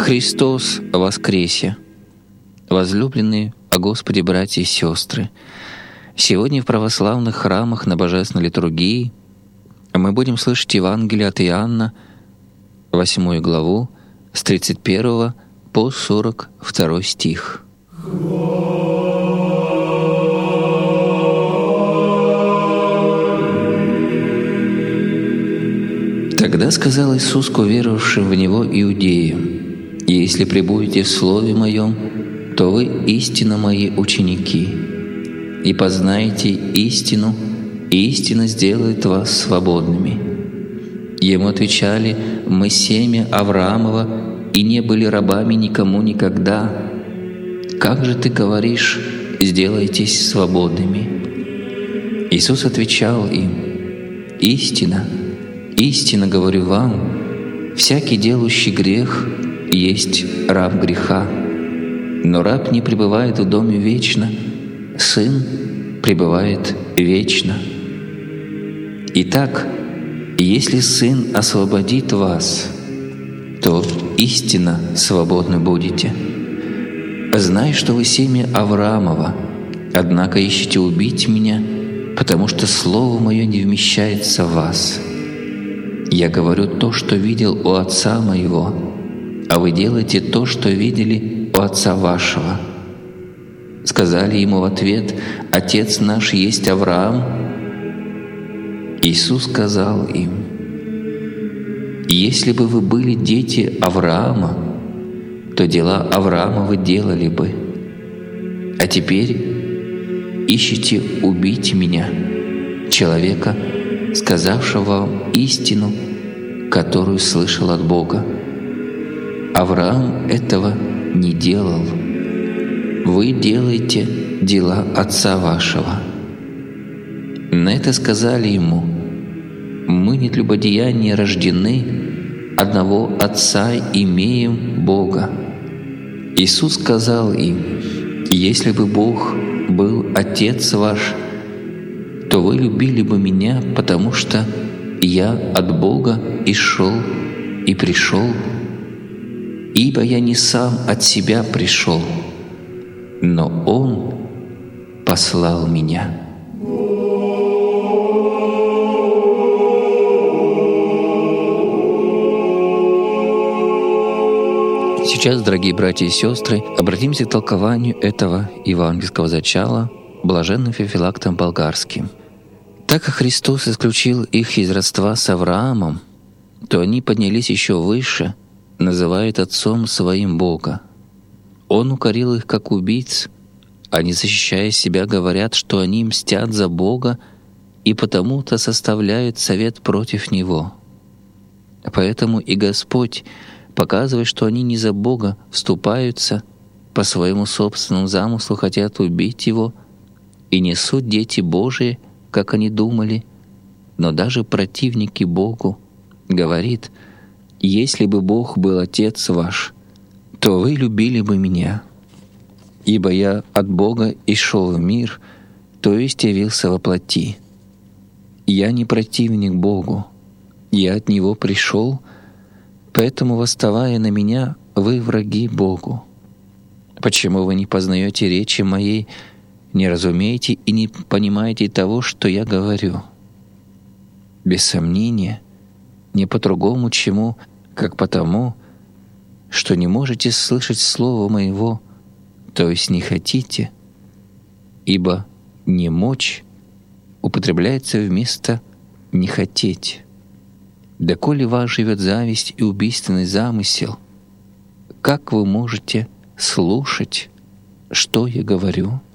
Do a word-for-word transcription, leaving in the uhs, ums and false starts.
Христос воскресе! Возлюбленные о Господе братья и сестры, сегодня в православных храмах на Божественной литургии мы будем слышать Евангелие от Иоанна, восьмую главу, с тридцать первого по сорок второй стих. Тогда сказал Иисус к уверовавшим в Него иудеям: «Если пребудете в Слове Моем, то вы истинно Мои ученики, и познаете истину, и истина сделает вас свободными». Ему отвечали: «Мы семя Авраамова и не были рабами никому никогда. Как же ты говоришь: сделайтесь свободными?» Иисус отвечал им: «Истина, истинно говорю вам, всякий делающий грех есть раб греха. Но раб не пребывает в доме вечно, Сын пребывает вечно. Итак, если Сын освободит вас, то истинно свободны будете. Знай, что вы семя Авраамова, однако ищете убить Меня, потому что Слово Мое не вмещается в вас. Я говорю то, что видел у Отца Моего, а вы делаете то, что видели у Отца вашего». Сказали ему в ответ: «Отец наш есть Авраам». Иисус сказал им: «Если бы вы были дети Авраама, то дела Авраама вы делали бы. А теперь ищете убить Меня, человека, сказавшего вам истину, которую слышал от Бога. Авраам этого не делал. Вы делаете дела отца вашего». На это сказали ему: «Мы не для любодеяния рождены, одного Отца имеем, Бога». Иисус сказал им: «Если бы Бог был Отец ваш, то вы любили бы Меня, потому что Я от Бога и шел, и пришел. Ибо Я не сам от себя пришел, но Он послал Меня». Сейчас, дорогие братья и сестры, обратимся к толкованию этого евангельского зачала блаженным Феофилактом Болгарским. Так как Христос исключил их из родства с Авраамом, то они поднялись еще выше, называют отцом своим Бога. Он укорил их как убийц, они, защищая себя, говорят, что они мстят за Бога и потому-то составляют совет против Него. Поэтому и Господь, показывая, что они не за Бога вступаются, по своему собственному замыслу хотят убить Его, и не суть дети Божии, как они думали, но даже противники Богу, говорит: «Если бы Бог был Отец ваш, то вы любили бы Меня, ибо Я от Бога и шел в мир, то есть явился во плоти. Я не противник Богу, Я от Него пришел, поэтому, восставая на Меня, вы враги Богу. Почему вы не познаете речи Моей, не разумеете и не понимаете того, что Я говорю? Без сомнения, не по-другому чему, как потому, что не можете слышать Слова Моего, то есть не хотите, ибо «не мочь» употребляется вместо «не хотеть». Доколе в вас живет зависть и убийственный замысел, как вы можете слушать, что я говорю?